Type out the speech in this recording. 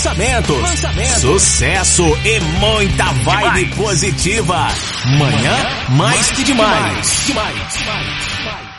lançamentos, sucesso e muita vibe positiva. Manhã mais que demais.